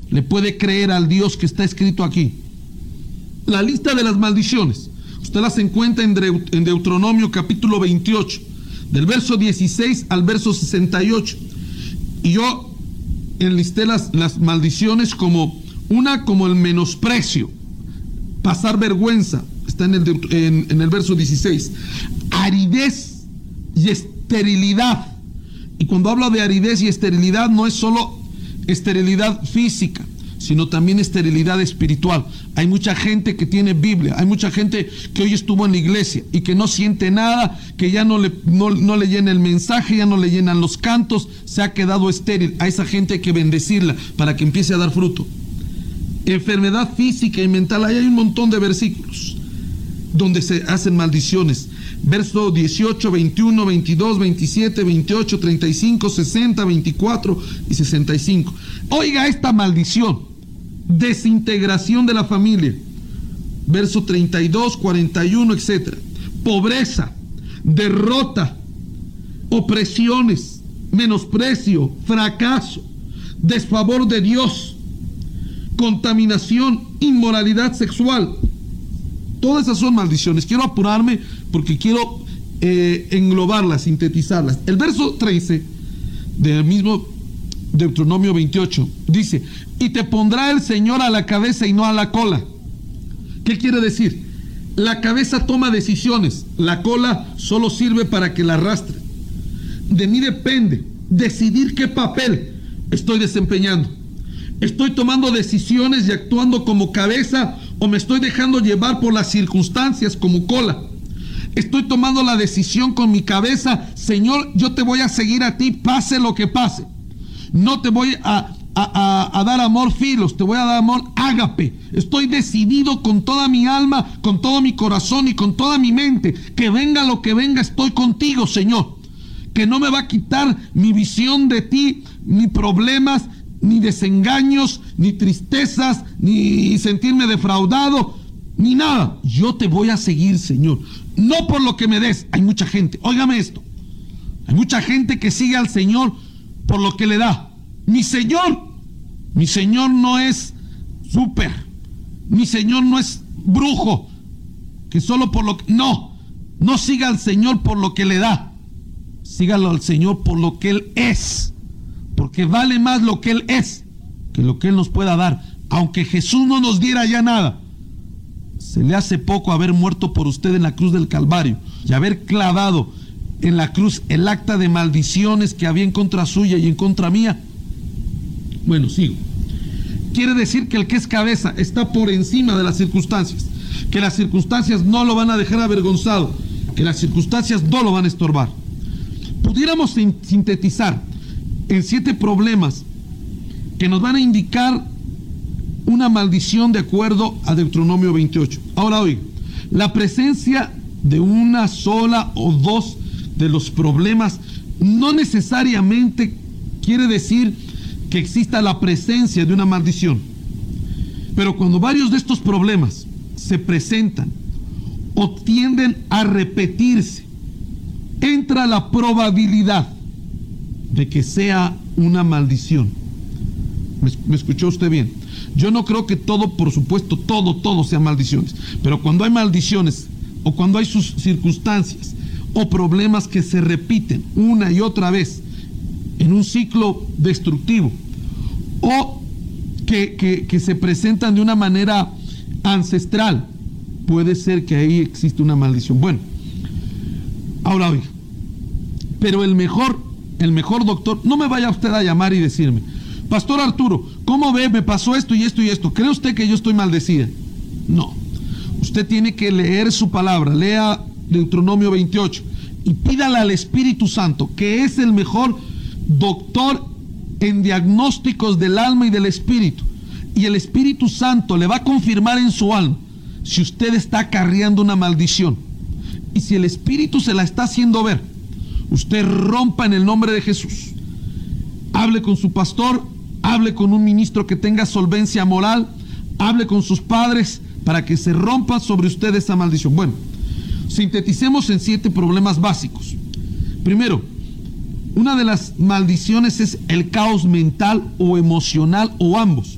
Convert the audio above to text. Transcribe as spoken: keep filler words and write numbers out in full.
le puede creer al Dios que está escrito aquí. La lista de las maldiciones, usted las encuentra en, Deut en Deuteronomio capítulo veintiocho, del verso dieciséis al verso sesenta y ocho. Y yo enlisté las, las maldiciones como una, como el menosprecio, pasar vergüenza, está en el, en, en el verso dieciséis, aridez y esterilidad. Y cuando hablo de aridez y esterilidad, no es solo esterilidad física, sino también esterilidad espiritual. Hay mucha gente que tiene Biblia, hay mucha gente que hoy estuvo en la iglesia y que no siente nada, que ya no le, no, no le llena el mensaje, ya no le llenan los cantos, se ha quedado estéril. A esa gente hay que bendecirla para que empiece a dar fruto. Enfermedad física y mental, ahí hay un montón de versículos donde se hacen maldiciones. Verso dieciocho, veintiuno, veintidós, veintisiete, veintiocho, treinta y cinco, sesenta, veinticuatro y sesenta y cinco. Oiga esta maldición: desintegración de la familia. Verso treinta y dos, cuarenta y uno, etcétera. Pobreza, derrota, opresiones, menosprecio, fracaso, desfavor de Dios, contaminación, inmoralidad sexual. Todas esas son maldiciones. Quiero apurarme porque quiero eh, englobarlas, sintetizarlas. El verso trece del mismo Deuteronomio veintiocho dice: y te pondrá el Señor a la cabeza y no a la cola. ¿Qué quiere decir? La cabeza toma decisiones, la cola solo sirve para que la arrastre. De mí depende decidir qué papel estoy desempeñando. ¿Estoy tomando decisiones y actuando como cabeza, o me estoy dejando llevar por las circunstancias como cola? Estoy tomando la decisión con mi cabeza: Señor, yo te voy a seguir a ti, pase lo que pase. No te voy a, a, a, a dar amor filos, te voy a dar amor ágape. Estoy decidido con toda mi alma, con todo mi corazón y con toda mi mente, que venga lo que venga, estoy contigo, Señor. Que no me va a quitar mi visión de ti, ni problemas, ni desengaños, ni tristezas, ni sentirme defraudado, ni nada. Yo te voy a seguir, Señor. No por lo que me des. Hay mucha gente, óigame esto, hay mucha gente que sigue al Señor por lo que le da. Mi Señor, mi Señor no es súper, mi Señor no es brujo, que solo por lo que... No, no siga al Señor por lo que le da. Sígalo al Señor por lo que Él es. Porque vale más lo que Él es que lo que Él nos pueda dar. Aunque Jesús no nos diera ya nada, se le hace poco haber muerto por usted en la cruz del Calvario y haber clavado en la cruz el acta de maldiciones que había en contra suya y en contra mía. Bueno, sigo. Quiere decir que el que es cabeza está por encima de las circunstancias, que las circunstancias no lo van a dejar avergonzado, que las circunstancias no lo van a estorbar. Pudiéramos sintetizar en siete problemas que nos van a indicar una maldición de acuerdo a Deuteronomio veintiocho. Ahora oiga, la presencia de una sola o dos de los problemas no necesariamente quiere decir que exista la presencia de una maldición. Pero cuando varios de estos problemas se presentan o tienden a repetirse, entra la probabilidad de que sea una maldición. ¿Me, me escuchó usted bien? Yo no creo que todo, por supuesto, todo, todo sea maldiciones. Pero cuando hay maldiciones, o cuando hay sus circunstancias, o problemas que se repiten una y otra vez en un ciclo destructivo, o que, que, que se presentan de una manera ancestral, puede ser que ahí existe una maldición. Bueno, ahora oiga, pero el mejor El mejor doctor, no me vaya usted a llamar y decirme: Pastor Arturo, ¿cómo ve? Me pasó esto y esto y esto. ¿Cree usted que yo estoy maldecida? No. Usted tiene que leer su palabra. Lea Deuteronomio veintiocho y pídale al Espíritu Santo, que es el mejor doctor en diagnósticos del alma y del espíritu. Y el Espíritu Santo le va a confirmar en su alma si usted está acarreando una maldición. Y si el Espíritu se la está haciendo ver, usted rompa en el nombre de Jesús. Hable con su pastor, hable con un ministro que tenga solvencia moral, hable con sus padres para que se rompa sobre usted esa maldición. Bueno, sinteticemos en siete problemas básicos. Primero, una de las maldiciones es el caos mental o emocional o ambos.